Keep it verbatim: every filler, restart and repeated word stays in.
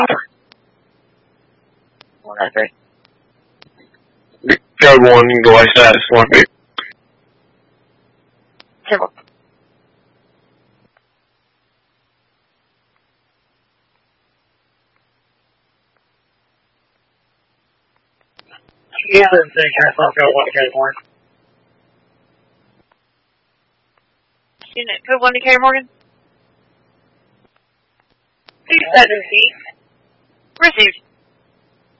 One out three. Code one, you can go outside. It's one big. Careful. Yeah, I'm saying careful. I've got one to carry Morgan. Unit, code one to carry Morgan. Two seven feet. Received.